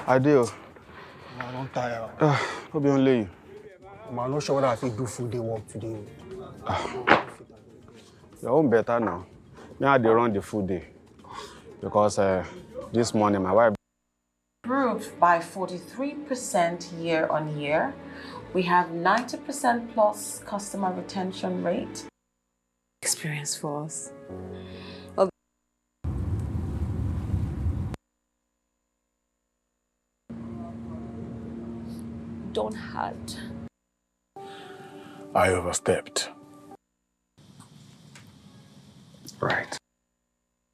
I do. I'm not tired. Hope you only. I'm not sure whether I can do full day work today. Your own better now. Me, I dey run the full day. Because this morning, my wife Improved by 43% year on year. We have 90% plus customer retention rate. Experience for us. Don't hurt. I overstepped.